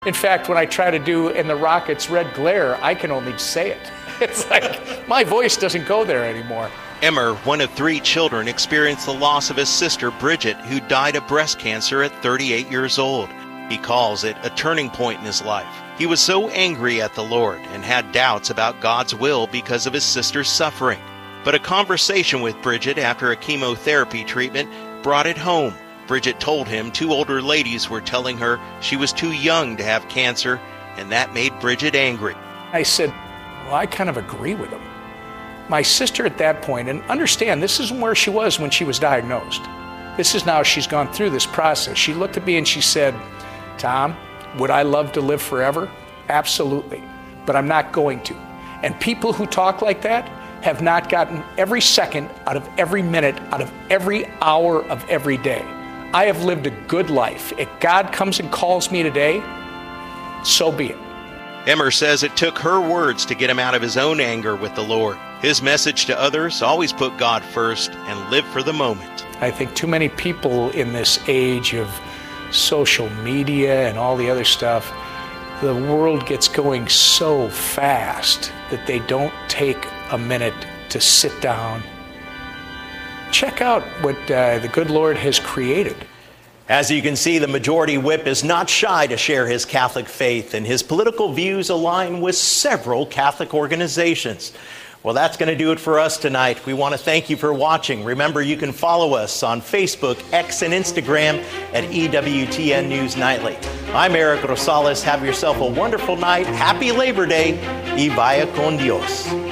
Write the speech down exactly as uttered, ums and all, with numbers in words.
In fact, when I try to do In the Rockets Red Glare, I can only say it. It's like my voice doesn't go there anymore. Emmer, one of three children, experienced the loss of his sister Bridget, who died of breast cancer at thirty-eight years old. He calls it a turning point in his life. He was so angry at the Lord and had doubts about God's will because of his sister's suffering. But a conversation with Bridget after a chemotherapy treatment brought it home. Bridget told him two older ladies were telling her she was too young to have cancer, and that made Bridget angry. I said, well, I kind of agree with them. My sister at that point, and understand, this isn't where she was when she was diagnosed. This is now she's gone through this process. She looked at me and she said, Tom, would I love to live forever? Absolutely, but I'm not going to. And people who talk like that have not gotten every second out of every minute, out of every hour of every day. I have lived a good life. If God comes and calls me today, so be it. Emmer says it took her words to get him out of his own anger with the Lord. His message to others, always put God first and live for the moment. I think too many people in this age of social media and all the other stuff, the world gets going so fast that they don't take a minute to sit down. Check out what uh, the good Lord has created. As you can see, the majority whip is not shy to share his Catholic faith, and his political views align with several Catholic organizations. Well, that's going to do it for us tonight. We want to thank you for watching. Remember, you can follow us on Facebook, X, and Instagram at E W T N News Nightly. I'm Eric Rosales. Have yourself a wonderful night. Happy Labor Day. Y vaya con Dios.